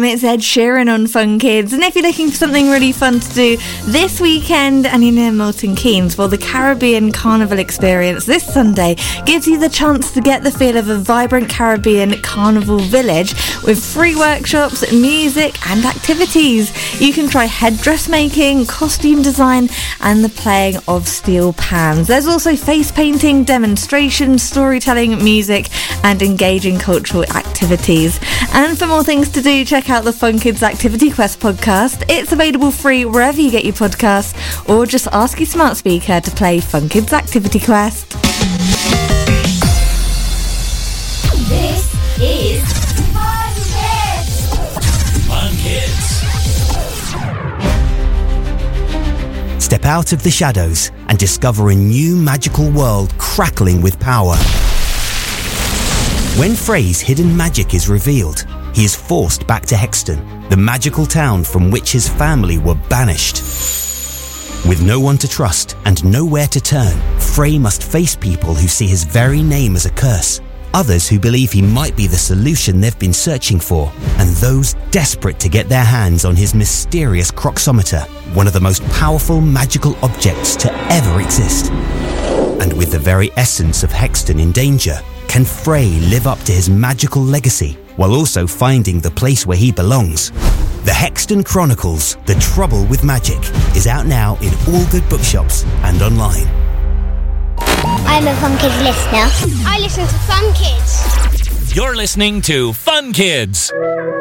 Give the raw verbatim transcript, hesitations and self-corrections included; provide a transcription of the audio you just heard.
It's Ed Sheeran on Fun Kids, and if you're looking for something really fun to do this weekend and you're near Milton Keynes, well, the Caribbean Carnival experience this Sunday gives you the chance to get the feel of a vibrant Caribbean carnival village with free workshops, music and activities. You can try headdress making, costume design and the playing of steel pans. There's also face painting, demonstrations, storytelling, music and engaging cultural activities. And for more things to do, check out the Fun Kids Activity Quest podcast. It's available free wherever you get your podcasts, or just ask your smart speaker to play Fun Kids Activity Quest. This is Fun Kids. Fun Kids. Step out of the shadows and discover a new magical world crackling with power. When Frey's hidden magic is revealed, he is forced back to Hexton, the magical town from which his family were banished. With no one to trust and nowhere to turn, Frey must face people who see his very name as a curse, others who believe he might be the solution they've been searching for, and those desperate to get their hands on his mysterious Croxometer, one of the most powerful magical objects to ever exist. And with the very essence of Hexton in danger, can Frey live up to his magical legacy while also finding the place where he belongs? The Hexton Chronicles, The Trouble with Magic, is out now in all good bookshops and online. I'm a Fun Kids listener. I listen to Fun Kids. You're listening to Fun Kids.